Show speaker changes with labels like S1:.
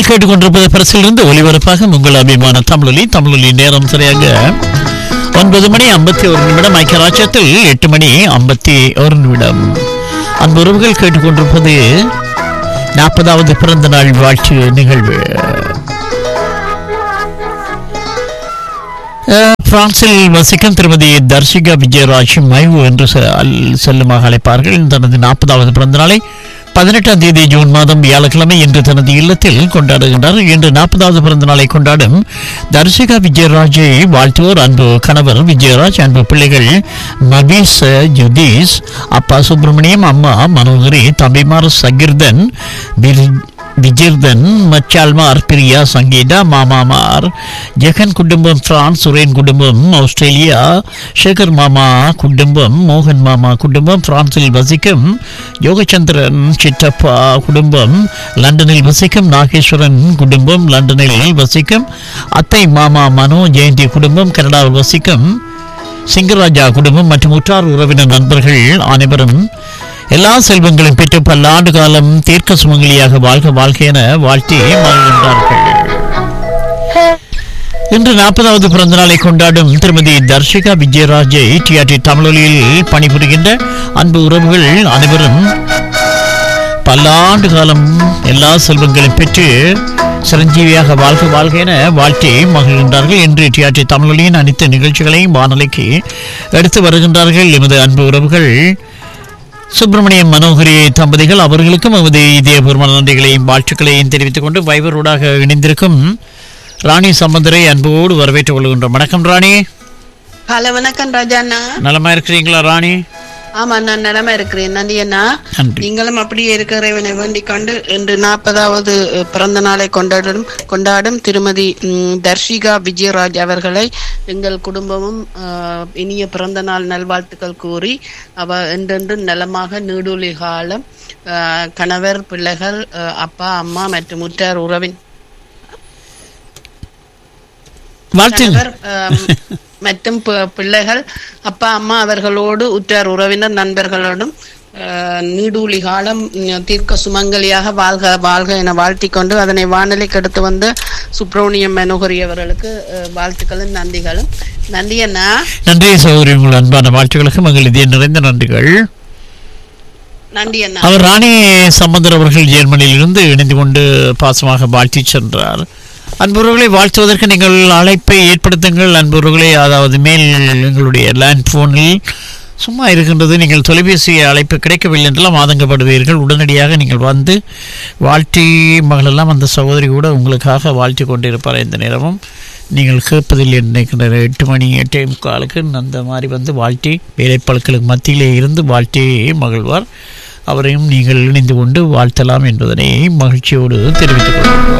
S1: நீங்கள் கேட்டுக்கொண்டிருப்பது பரிசிலிருந்து ஒலிபரப்பாக உங்கள் அபிமான தமிழொலி நேரம் சரியாக 9:51 ஐக்கியராஜ்யத்தில் 8:51. அன்புறவுகள் கேட்டுக்கொண்டிருப்பது 40வது பிறந்த நாள் வாழ்த்து நிகழ்வு. பிரான்சில் வசிக்கும் திருமதி தர்ஷிகா விஜயராஜ் மைவு என்று செல்லுமாக அழைப்பார்கள். தனது 40வது பிறந்த நாளை 18ஆம் தேதி ஜூன் மாதம் வியாழக்கிழமை இன்று தனது இல்லத்தில் கொண்டாடுகின்றார். இன்று 40வது பிறந்த நாளை கொண்டாடும் தர்ஷிகா விஜயராஜை வாழ்த்துவோர் அன்பு கணவர் விஜயராஜ், அன்பு பிள்ளைகள் மபீஸ், ஜுதீஷ், அப்பா சுப்பிரமணியம், அம்மா மனோகரி, தம்பிமார் சகிர்தன், விஜிர்தன், மச்சால்மார் பிரியா, சங்கீதா, மாமாமார் ஜெகன் குடும்பம், பிரான்ஸ் சுரேன் குடும்பம், ஆஸ்திரேலியா சேகர் மாமா குடும்பம், மோகன் மாமா குடும்பம், பிரான்சில் வசிக்கும் யோகச்சந்திரன் சித்தப்பா குடும்பம், லண்டனில் வசிக்கும் நாகேஸ்வரன் குடும்பம், லண்டனில் வசிக்கும் அத்தை மாமா மனோ ஜெயந்தி குடும்பம், கனடாவில் வசிக்கும் சிங்கராஜா குடும்பம் மற்றும் உற்றார் உறவினர் நண்பர்கள் அனைவரும் எல்லா செல்வங்களும் பெற்று பல்லாண்டு காலம் தீர்க்க சுமங்கலியாக வாழ்க என வாழ்த்தி மகிழ்கின்றார்கள். இன்று 40வது பிறந்த நாளை கொண்டாடும் திருமதி தர்ஷிகா விஜயராஜை டிஆர்டி தமிழொலியில் பணிபுரிகின்ற அன்பு உறவுகள் அனைவரும் பல்லாண்டு காலம் எல்லா செல்வங்களும் பெற்று சிரஞ்சீவியாக வாழ்க என வாழ்த்தி மகிழ்கின்றார்கள். இன்று டிஆர்டி தமிழொலியின் அனைத்து நிகழ்ச்சிகளையும் வானொலிக்கு எடுத்து வருகின்றார்கள் எமது அன்பு உறவுகள் சுப்பிரமணியம், மனோகரி தம்பதிகள். அவர்களுக்கும் எமது இதயபூர்வமான நன்றிகளையும் வாழ்த்துக்களையும் தெரிவித்துக் கொண்டு வைபரோடாக இணைந்திருக்கும் ராணி சம்பந்தரை அன்போடு வரவேற்றுக் கொள்கின்றோம். வணக்கம் ராணி.
S2: ஹலோ, வணக்கம் ராஜாண்ணா.
S1: நலமா இருக்கிறீங்களா ராணி?
S2: ஆமா, நான் நலமா இருக்கிறேன். நன்றி அண்ணா. நீங்களும் அப்படியே இருக்கிறவனை வேண்டிக் கொண்டு இன்று 40வது பிறந்த நாளை கொண்டாடும் திருமதி தர்ஷிகா விஜயராஜ் அவர்களை எங்கள் குடும்பமும் இனிய பிறந்த நாள் நல்வாழ்த்துக்கள் கூறி அவ என்றென்று நலமாக நீடூழி காலம் கணவர், பிள்ளைகள், அப்பா, அம்மா மற்றும் உற்றார் உறவின் மற்றும் பிள்ளைகள், அப்பா, அம்மா அவர்களோடு உற்றார் உறவினர் நண்பர்களோடும் நீடூழி காலம் தீர்க்க சுமங்கலியாக வாழ்க என வாழ்த்திக் கொண்டு அதனை வானொலிக்கு எடுத்து வந்து சுப்பிரமணியம், மனோகரி அவர்களுக்கு வாழ்த்துக்களும் நன்றிகளும். நன்றி அண்ணா. நன்றி
S1: சகோதரி, உங்கள் அன்பான வாழ்த்துக்களுக்கு மகள் இதய நிறைந்த நன்றிகள்.
S2: நன்றி அண்ணா.
S1: அவர் ராணி சம்பந்தர் அவர்கள் ஜெர்மனியிலிருந்து இணைந்து கொண்டு பாசமாக வாழ்த்தி சென்றார். அன்புறவுகளை வாழ்த்துவதற்கு நீங்கள் அழைப்பை ஏற்படுத்துங்கள். அன்புறவுகளை, அதாவது மேல் எங்களுடைய லேண்ட் போனில் சும்மா இருக்கின்றது, நீங்கள் தொலைபேசி அழைப்பு கிடைக்கவில்லை என்றெல்லாம் ஆதங்கப்படுவீர்கள். உடனடியாக நீங்கள் வந்து வாழ்த்தி மகளெல்லாம் அந்த சகோதரி கூட உங்களுக்காக வாழ்த்தி கொண்டிருப்பார். இந்த நேரமும் நீங்கள் கேட்பதில் நினைக்கின்ற 8:45 அந்த மாதிரி வந்து வாழ்த்தி வேலைப்பழுக்களுக்கு மத்தியிலே இருந்து வாழ்த்தி மகிழ்வார். அவரையும் நீங்கள் இணைந்து கொண்டு வாழ்த்தலாம் என்பதனை மகிழ்ச்சியோடு தெரிவித்துக் கொள்கிறோம்.